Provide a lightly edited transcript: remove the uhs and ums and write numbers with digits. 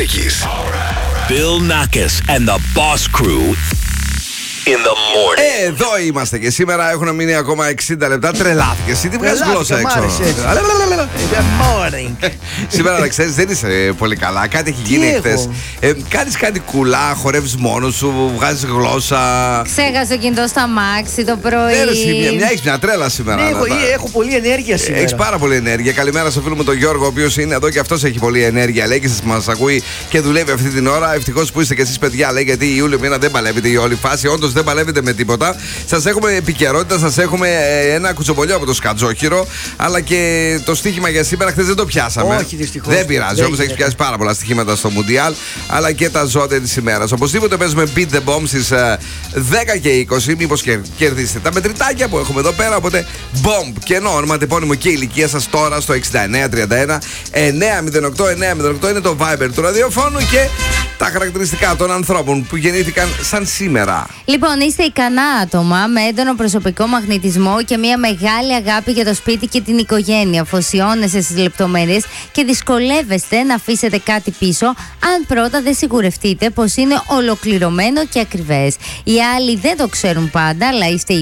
Θεσσαλονίκης. Bill Nackis and the Boss Crew in the morning. Εδώ είμαστε και σήμερα έχουν μείνει ακόμα 60 λεπτά. Τρελάθηκε. Εσύ τι βγάζεις γλώσσα έξω? Σήμερα να ξέρεις δεν είσαι πολύ καλά. Κάτι έχει γίνει χθες. Κάνεις κάτι κουλά, χορεύεις μόνος σου, βγάζεις γλώσσα. Ξέχασε το κινητό στα μάξι το πρωί. Έχεις μια τρέλα σήμερα. Έχω πολλή ενέργεια σήμερα. Έχεις πάρα πολλή ενέργεια. Καλημέρα στο φίλο μου τον Γιώργο, ο οποίος είναι εδώ και αυτός έχει πολλή ενέργεια. Λέει και σας μας ακούει και δουλεύει αυτή την ώρα. Ευτυχώς που είστε και εσείς, παιδιά. Λέει γιατί Ιούλιο μήνα δεν παλεύετε η όλη φάση. Όντως δεν παλεύετε με τίποτα. Σας έχουμε επικαιρότητα, σας έχουμε ένα κουτσομπολιό από το Σκατζόχυρο. Αλλά και το στοίχημα για σήμερα χθες δεν το πιάσαμε. Όχι, δυστυχώς. Δεν πειράζει, όπως έχεις πιάσει πάρα πολλά στοιχήματα στο Μουντιάλ. Αλλά και τα ζώδια της ημέρας. Οπωσδήποτε παίζουμε Beat the Bomb στις 10 και 20. Μήπως κερδίσετε τα μετρητάκια που έχουμε εδώ πέρα. Οπότε Bomb, κενό, ονοματεπώνυμο και ηλικία σας τώρα στο 6931 908 908 είναι το Viber του ραδιοφώνου και τα χαρακτηριστικά των ανθρώπων που γεννήθηκαν σαν σήμερα. Λοιπόν, είστε ικανά άτομα με έντονο προσωπικό μαγνητισμό και μια μεγάλη αγάπη για το σπίτι και την οικογένεια. Αφοσιώνεστε στις λεπτομέρειες και δυσκολεύεστε να αφήσετε κάτι πίσω αν πρώτα δεν σιγουρευτείτε πως είναι ολοκληρωμένο και ακριβές. Οι άλλοι δεν το ξέρουν πάντα, αλλά είστε